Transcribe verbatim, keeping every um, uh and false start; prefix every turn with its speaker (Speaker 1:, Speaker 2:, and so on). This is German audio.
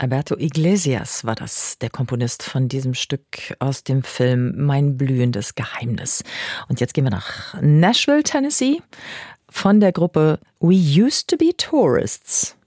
Speaker 1: Alberto Iglesias war das, der Komponist von diesem Stück aus dem Film Mein blühendes Geheimnis. Und jetzt gehen wir nach Nashville, Tennessee, von der Gruppe We Used to Be Tourists.